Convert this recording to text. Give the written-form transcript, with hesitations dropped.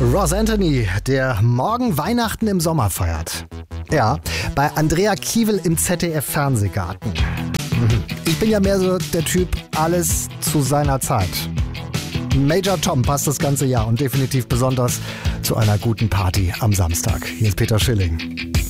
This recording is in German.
Ross Anthony, der morgen Weihnachten im Sommer feiert. Ja, bei Andrea Kiewel im ZDF-Fernsehgarten. Ich bin ja mehr so der Typ, alles zu seiner Zeit. Major Tom passt das ganze Jahr und definitiv besonders zu einer guten Party am Samstag. Hier ist Peter Schilling.